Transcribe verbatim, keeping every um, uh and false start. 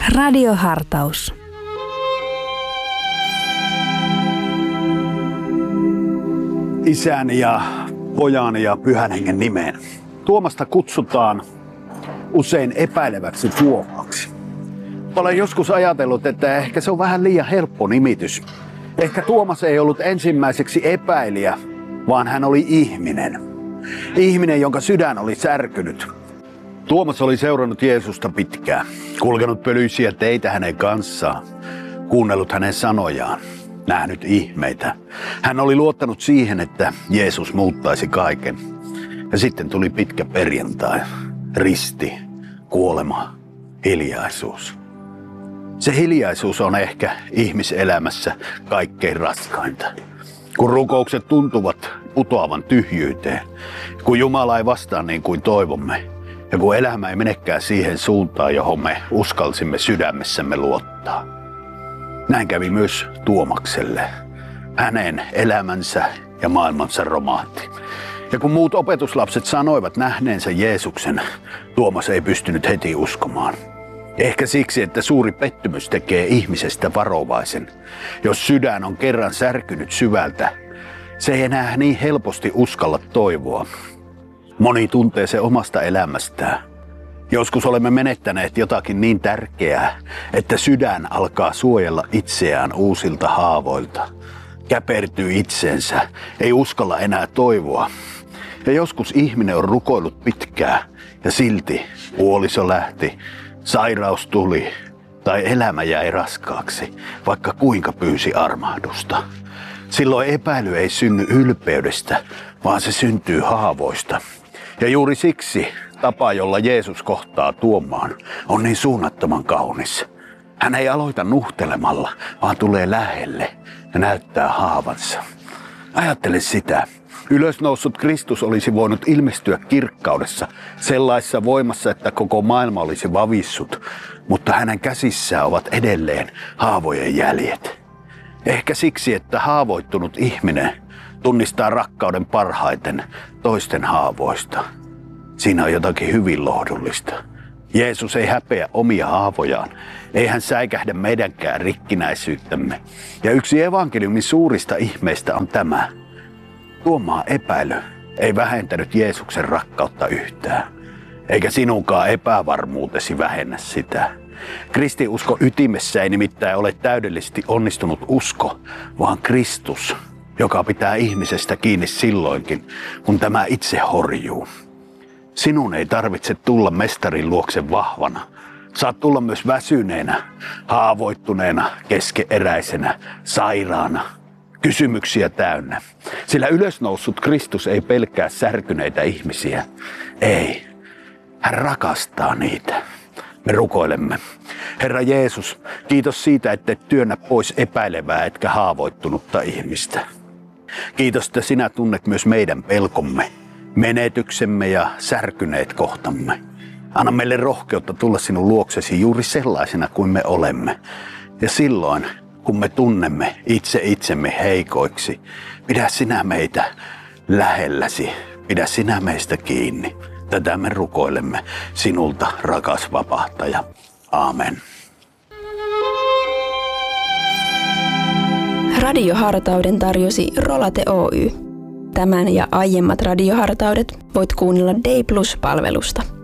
Radiohartaus. Isän ja Pojan ja Pyhän Hengen nimeen. Tuomasta kutsutaan usein epäileväksi Tuomaksi. Olen joskus ajatellut, että ehkä se on vähän liian helppo nimitys. Ehkä Tuomas ei ollut ensimmäiseksi epäilijä, vaan hän oli ihminen. Ihminen, jonka sydän oli särkynyt. Tuomas oli seurannut Jeesusta pitkään, kulkenut pölyisiä teitä hänen kanssaan, kuunnellut hänen sanojaan, nähnyt ihmeitä. Hän oli luottanut siihen, että Jeesus muuttaisi kaiken. Ja sitten tuli pitkä perjantai, risti, kuolema, hiljaisuus. Se hiljaisuus on ehkä ihmiselämässä kaikkein raskainta. Kun rukoukset tuntuvat putoavan tyhjyyteen, kun Jumala ei vastaa niin kuin toivomme, ja kun elämä ei menekään siihen suuntaan, johon me uskalsimme sydämessämme luottaa. Näin kävi myös Tuomakselle. Hänen elämänsä ja maailmansa romahti. Ja kun muut opetuslapset sanoivat nähneensä Jeesuksen, Tuomas ei pystynyt heti uskomaan. Ehkä siksi, että suuri pettymys tekee ihmisestä varovaisen. Jos sydän on kerran särkynyt syvältä, se ei enää niin helposti uskalla toivoa. Moni tuntee se omasta elämästään. Joskus olemme menettäneet jotakin niin tärkeää, että sydän alkaa suojella itseään uusilta haavoilta. Käpertyy itseensä, ei uskalla enää toivoa. Ja joskus ihminen on rukoillut pitkään ja silti puoliso lähti, sairaus tuli tai elämä jäi raskaaksi, vaikka kuinka pyysi armahdusta. Silloin epäily ei synny ylpeydestä, vaan se syntyy haavoista. Ja juuri siksi tapa, jolla Jeesus kohtaa Tuomaan, on niin suunnattoman kaunis. Hän ei aloita nuhtelemalla, vaan tulee lähelle ja näyttää haavansa. Ajattele sitä. Ylösnoussut Kristus olisi voinut ilmestyä kirkkaudessa, sellaisessa voimassa, että koko maailma olisi vavissut, mutta hänen käsissään ovat edelleen haavojen jäljet. Ehkä siksi, että haavoittunut ihminen tunnistaa rakkauden parhaiten toisten haavoista. Siinä on jotakin hyvin lohdullista. Jeesus ei häpeä omia haavojaan. Ei hän säikähdä meidänkään rikkinäisyyttämme. Ja yksi evankeliumin suurista ihmeistä on tämä. Tuomaan epäily ei vähentänyt Jeesuksen rakkautta yhtään. Eikä sinunkaan epävarmuutesi vähennä sitä. Kristinusko ytimessä ei nimittäin ole täydellisesti onnistunut usko, vaan Kristus, joka pitää ihmisestä kiinni silloinkin, kun tämä itse horjuu. Sinun ei tarvitse tulla mestarin luokse vahvana. Saat tulla myös väsyneenä, haavoittuneena, keskeeräisenä, sairaana, kysymyksiä täynnä. Sillä ylösnoussut Kristus ei pelkää särkyneitä ihmisiä. Ei, hän rakastaa niitä. Me rukoilemme. Herra Jeesus, kiitos siitä, että et työnnä pois epäilevää etkä haavoittunutta ihmistä. Kiitos, että sinä tunnet myös meidän pelkomme, menetyksemme ja särkyneet kohtamme. Anna meille rohkeutta tulla sinun luoksesi juuri sellaisena kuin me olemme. Ja silloin, kun me tunnemme itse itsemme heikoiksi, pidä sinä meitä lähelläsi, pidä sinä meistä kiinni. Tätä me rukoilemme sinulta, rakas vapahtaja. Aamen. Radiohartauden tarjosi Rolate Oy. Tämän ja aiemmat radiohartaudet voit kuunnella D plus -palvelusta.